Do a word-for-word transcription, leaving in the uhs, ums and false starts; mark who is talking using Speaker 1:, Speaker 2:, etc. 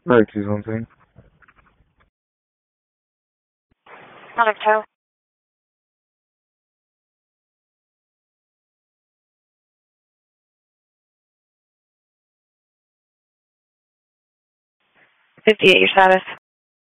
Speaker 1: Right, two something.
Speaker 2: Product Tow. fifty-eight, your status.